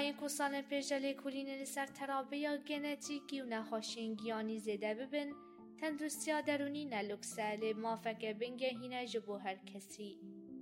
این کسان پیجلی کلینی سر ترابه یا گنتیکی و نخوشنگیانی زده ببین تندرستی درونی نلوکسه لی مافکه بنگه هینه جبو هر کسی.